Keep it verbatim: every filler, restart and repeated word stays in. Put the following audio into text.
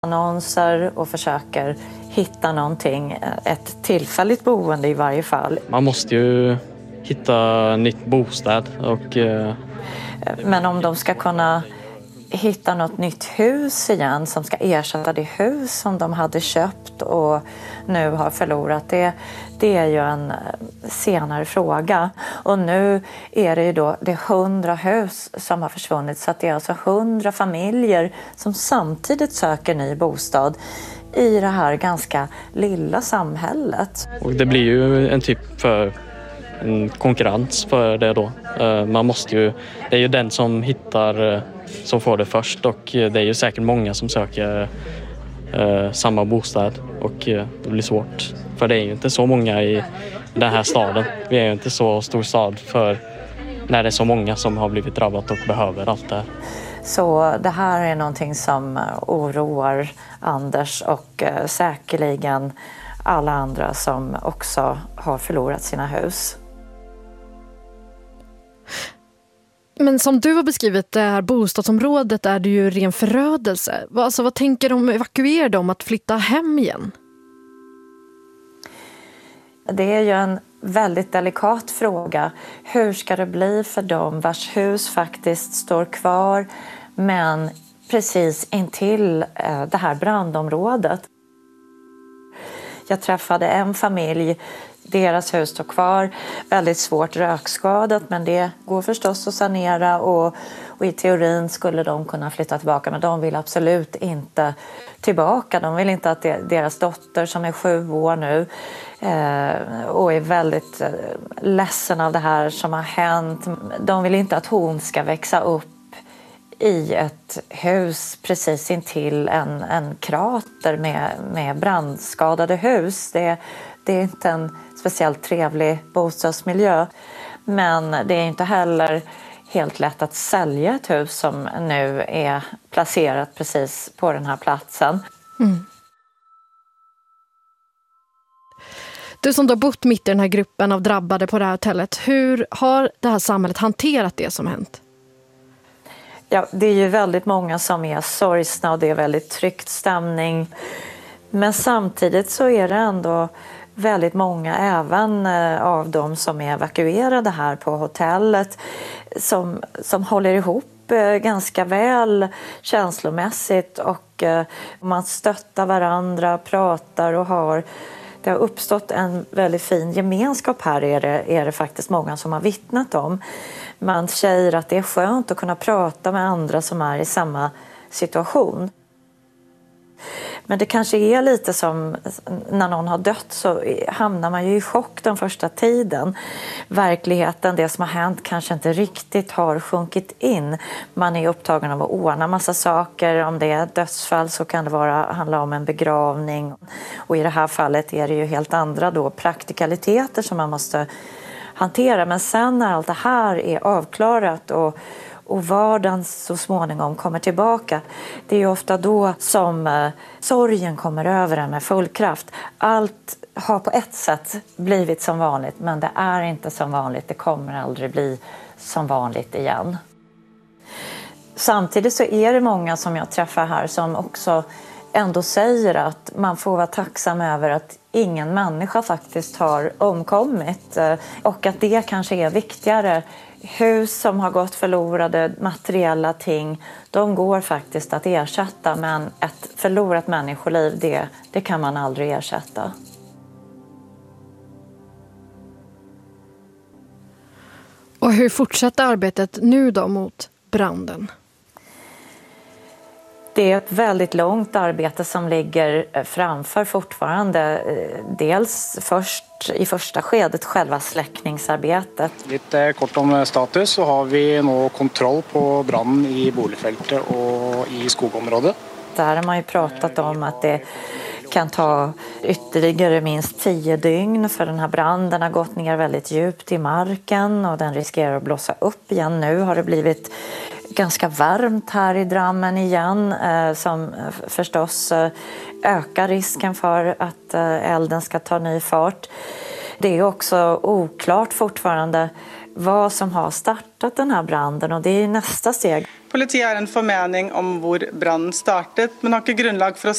Annonser och försöker hitta någonting, ett tillfälligt boende i varje fall. Man måste ju hitta nytt bostad och... Men om de ska kunna hitta något nytt hus igen som ska ersätta det hus som de hade köpt och nu har förlorat, det, det är ju en senare fråga. Och nu är det ju då det hundra hus som har försvunnit, så att det är alltså hundra familjer som samtidigt söker ny bostad i det här ganska lilla samhället. Och det blir ju en typ för en konkurrens för det då. Man måste ju, det är ju den som hittar som får det först, och det är ju säkert många som söker eh, samma bostad, och eh, det blir svårt. För det är ju inte så många i den här staden. Vi är ju inte så stor stad för när det är så många som har blivit drabbat och behöver allt det här. Så det här är någonting som oroar Anders och eh, säkerligen alla andra som också har förlorat sina hus. Men som du har beskrivit det här bostadsområdet är det ju ren förödelse. Alltså, vad tänker de evakuerade om att flytta hem igen? Det är ju en väldigt delikat fråga. Hur ska det bli för dem vars hus faktiskt står kvar men precis intill det här brandområdet? Jag träffade en familj. Deras hus står kvar, väldigt svårt rökskadat, men det går förstås att sanera och, och i teorin skulle de kunna flytta tillbaka, men de vill absolut inte tillbaka. De vill inte att det, deras dotter som är sju år nu eh, och är väldigt eh, ledsen av det här som har hänt. De vill inte att hon ska växa upp i ett hus precis intill en, en krater med, med brandskadade hus. Det, det är inte en speciellt trevlig bostadsmiljö. Men det är inte heller helt lätt att sälja ett hus som nu är placerat precis på den här platsen. Mm. Du som har bott mitt i den här gruppen av drabbade på det här hotellet, hur har det här samhället hanterat det som hänt? Ja, det är ju väldigt många som är sorgsna och det är väldigt tryckt stämning. Men samtidigt så är det ändå väldigt många, även av de som är evakuerade här på hotellet, som, som håller ihop ganska väl känslomässigt, och man stöttar varandra, pratar och har... Det har uppstått en väldigt fin gemenskap här, är det, är det faktiskt många som har vittnat om. Man säger att det är skönt att kunna prata med andra som är i samma situation. Men det kanske är lite som när någon har dött, så hamnar man ju i chock den första tiden. Verkligheten, det som har hänt, kanske inte riktigt har sjunkit in. Man är upptagen av att ordna massa saker. Om det är ett dödsfall så kan det vara, handla om en begravning. Och i det här fallet är det ju helt andra då praktikaliteter som man måste hantera. Men sen när allt det här är avklarat och och vardagen så småningom kommer tillbaka, det är ju ofta då som eh, sorgen kommer över en med full kraft. Allt har på ett sätt blivit som vanligt, men det är inte som vanligt. Det kommer aldrig bli som vanligt igen. Samtidigt så är det många som jag träffar här som också ändå säger att man får vara tacksam över att ingen människa faktiskt har omkommit, eh, och att det kanske är viktigare. Hus som har gått förlorade, materiella ting, de går faktiskt att ersätta, men ett förlorat människoliv, det, det kan man aldrig ersätta. Och hur fortsätter arbetet nu då mot branden? Det är ett väldigt långt arbete som ligger framför fortfarande. Dels först i första skedet själva släckningsarbetet. Lite kort om status, så har vi nu kontroll på branden i boligfältet och i skogområdet. Där har man ju pratat om att det kan ta ytterligare minst tio dygn, för den här branden har gått ner väldigt djupt i marken och den riskerar att blåsa upp igen. Nu har det blivit ganska varmt här i Drammen igen, eh, som förstås eh, ökar risken för att eh, elden ska ta ny fart. Det är också oklart fortfarande vad som har startat den här branden, och det är nästa steg. Politiet har en förmening om hvor branden startet, men har inte grundlag för att